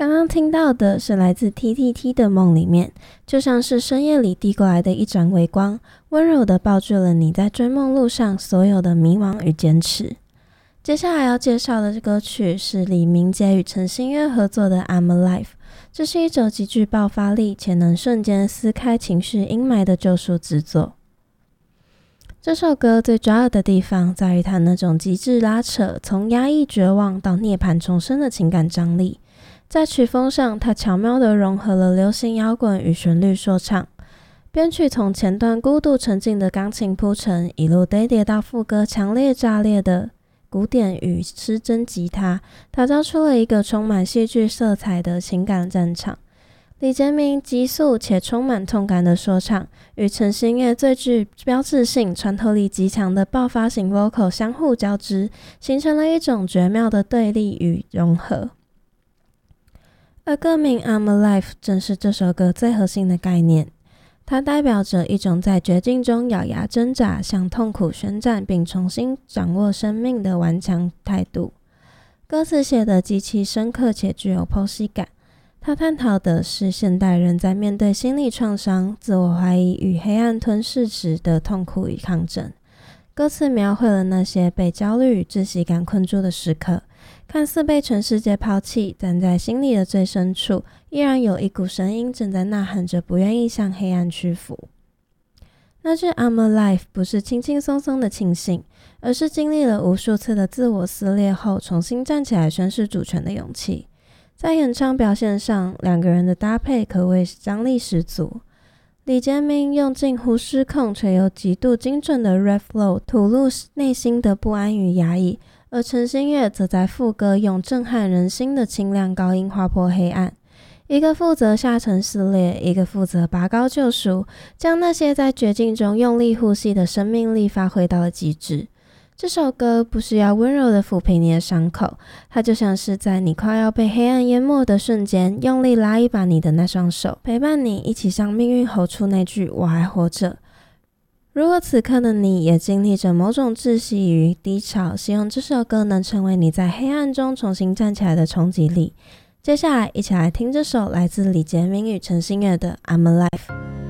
刚刚听到的是来自 TTT 的梦里面，就像是深夜里递过来的一盏微光，温柔地抱住了你在追梦路上所有的迷惘与坚持。接下来要介绍的歌曲是李明洁与陈星月合作的 I'm Alive， 这是一首极具爆发力且能瞬间撕开情绪阴霾的救赎之作。这首歌最抓耳的地方在于它那种极致拉扯，从压抑绝望到涅槃重生的情感张力。在曲风上，它巧妙地融合了流行摇滚与旋律说唱，编曲从前段孤独沉静的钢琴铺陈，一路堆叠到副歌强烈炸裂的古典与失真吉他，打造出了一个充满戏剧色彩的情感战场。李杰明急速且充满痛感的说唱，与陈星月最具标志性、穿透力极强的爆发型 vocal 相互交织，形成了一种绝妙的对立与融合。而歌名 I'm Alive 正是这首歌最核心的概念，它代表着一种在绝境中咬牙挣扎，向痛苦宣战并重新掌握生命的顽强态度。歌词写得极其深刻且具有剖析感，它探讨的是现代人在面对心理创伤、自我怀疑与黑暗吞噬时的痛苦与抗争。歌词描绘了那些被焦虑与窒息感困住的时刻，看似被全世界抛弃，但在心里的最深处，依然有一股声音正在呐喊着不愿意向黑暗屈服。那句 I'm Alive 不是轻轻松松的庆幸，而是经历了无数次的自我撕裂后，重新站起来宣示主权的勇气。在演唱表现上，两个人的搭配可谓是张力十足。李杰明用近乎失控却又极度精准的 rap flow 吐露内心的不安与压抑，而陈星月则在副歌用震撼人心的清亮高音划破黑暗，一个负责下沉撕裂，一个负责拔高救赎，将那些在绝境中用力呼吸的生命力发挥到了极致。这首歌不是要温柔的抚平你的伤口，它就像是在你快要被黑暗淹没的瞬间，用力拉一把你的那双手，陪伴你一起向命运吼出那句我还活着。如果此刻的你也经历着某种窒息与低潮，希望这首歌能成为你在黑暗中重新站起来的冲击力。接下来一起来听这首来自李杰明与陈星月的 I'm Alive。